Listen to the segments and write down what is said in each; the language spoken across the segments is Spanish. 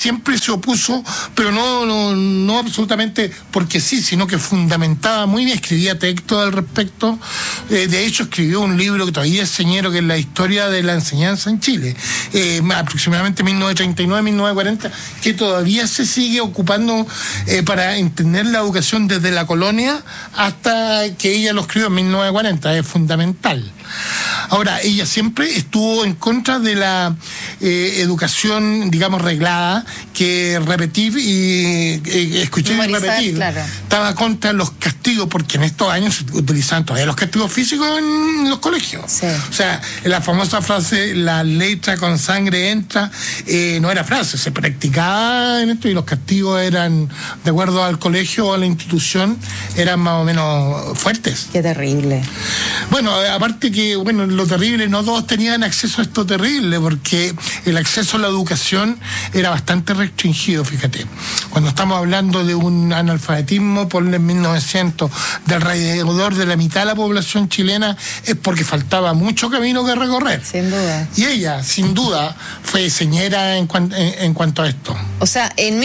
siempre se opuso, pero no absolutamente porque sí, sino que fundamentaba muy bien, escribía textos al respecto. De hecho, escribió un libro que todavía es señero, que es la historia de la enseñanza en Chile, aproximadamente 1939-1940, que todavía se sigue ocupando para entender la educación desde la colonia hasta que ella lo escribió en 1940, es fundamental. Ahora, ella siempre estuvo en contra de la educación, digamos, reglada, que repetir y escuchar y repetir. Claro. Estaba contra los castigos, porque en estos años se utilizaban todavía los castigos físicos en los colegios. Sí. O sea, la famosa frase, la letra con sangre entra, no era frase, se practicaba en esto y los castigos eran, de acuerdo al colegio o a la institución, eran más o menos fuertes. Qué terrible. Bueno, aparte que, bueno, lo terrible, no todos tenían acceso a esto terrible, porque el acceso a la educación era bastante restringido, fíjate. Cuando estamos hablando de un analfabetismo, ponle en 1900, de alrededor de la mitad de la población chilena, es porque faltaba mucho camino que recorrer. Sin duda. Y ella, sin duda, fue señera en cuanto a esto. O sea, en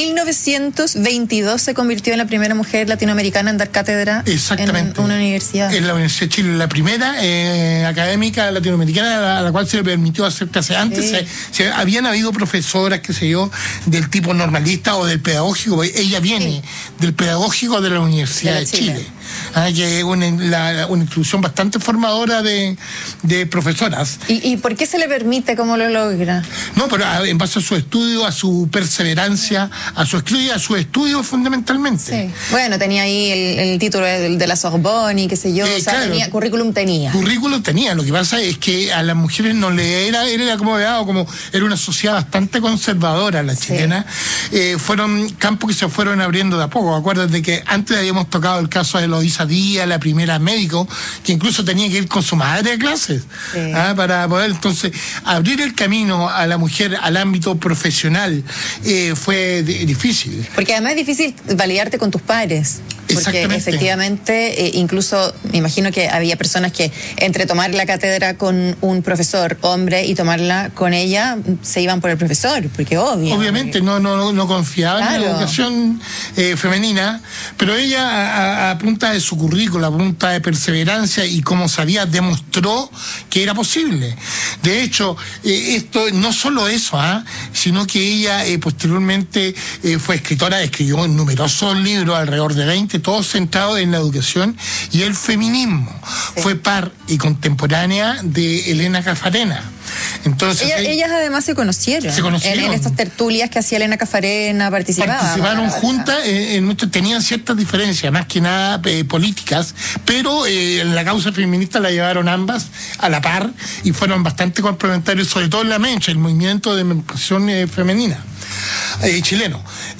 1922 se convirtió en la primera mujer latinoamericana en dar cátedra en una universidad. En la Universidad de Chile, la primera académica latinoamericana a la cual se le permitió hacer clases. Antes habían habido profesoras, qué sé yo, del tipo normalista o del pedagógico. Ella viene del pedagógico de la Universidad de Chile. Que es una institución bastante formadora de profesoras. ¿Y por qué se le permite? ¿Cómo lo logra? No, pero en base a su estudio, a su perseverancia, a su estudio fundamentalmente. Sí. Bueno, tenía ahí el título de la Sorbonne y qué sé yo, o sea, claro, currículum tenía. Lo que pasa es que a las mujeres no le era como era una sociedad bastante conservadora la chilena. Fueron campos que se fueron abriendo de a poco. Acuérdate que antes habíamos tocado el caso de Eloísa Díaz, la primera médico, que incluso tenía que ir con su madre a clases para poder entonces abrir el camino a la mujer al ámbito profesional. Fue difícil. Porque además es difícil validarte con tus pares. Porque efectivamente, incluso me imagino que había personas que entre tomar la cátedra con un profesor hombre y tomarla con ella, se iban por el profesor, porque obviamente no confiaban en la educación femenina, pero ella a punta de su currícula, a punta de perseverancia y como sabía, demostró que era posible. De hecho, esto no solo eso, sino que ella posteriormente fue escritora, escribió numerosos libros, alrededor de 20, todos centrados en la educación y el feminismo. Fue par y contemporánea de Elena Caffarena. Entonces, ellas además se conocieron en estas tertulias que hacía Elena Caffarena, participaron juntas, tenían ciertas diferencias, más que nada políticas, pero la causa feminista la llevaron ambas a la par y fueron bastante complementarios, sobre todo en la Mencha, el movimiento de emancipación femenina chileno.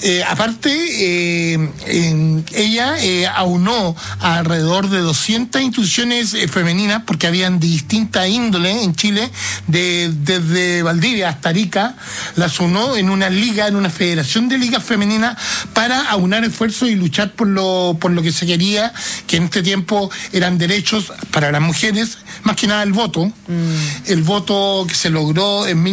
Aparte, ella aunó alrededor de 200 instituciones femeninas, porque habían de distinta índole en Chile, desde Valdivia hasta Arica, las unó en una liga, en una federación de ligas femeninas, para aunar esfuerzos y luchar por lo que se quería, que en este tiempo eran derechos para las mujeres, más que nada el voto. El voto que se logró en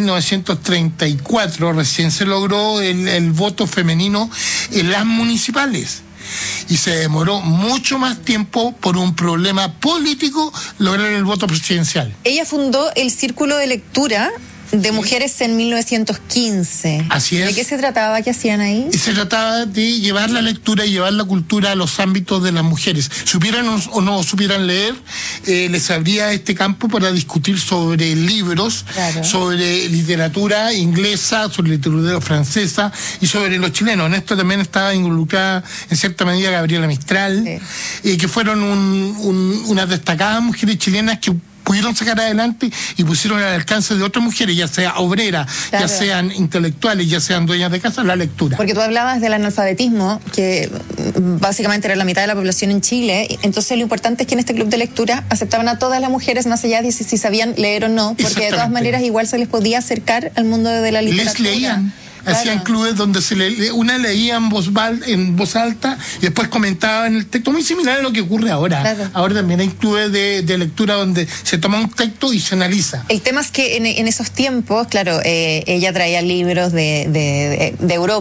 1934, recién se logró el voto femenino en las municipales. Y se demoró mucho más tiempo por un problema político lograr el voto presidencial. Ella fundó el Círculo de Lectura de Mujeres en 1915. Así es. ¿De qué se trataba? ¿Qué hacían ahí? Se trataba de llevar la lectura y llevar la cultura a los ámbitos de las mujeres. Supieran o no supieran leer, les abría este campo para discutir sobre libros, sobre literatura inglesa, sobre literatura francesa y sobre los chilenos. En esto también estaba involucrada en cierta medida Gabriela Mistral, que fueron unas destacadas mujeres chilenas que pudieron sacar adelante y pusieron al alcance de otras mujeres, ya sea obreras, ya sean intelectuales, ya sean dueñas de casa, la lectura. Porque tú hablabas del analfabetismo, que básicamente era la mitad de la población en Chile, entonces lo importante es que en este club de lectura aceptaban a todas las mujeres, más allá de si sabían leer o no, porque de todas maneras igual se les podía acercar al mundo de la literatura. Les leían. Hacían clubes donde una leía en voz alta y después comentaba en el texto, muy similar a lo que ocurre ahora. Ahora también hay clubes de lectura donde se toma un texto y se analiza. El tema es que en esos tiempos, ella traía libros de Europa.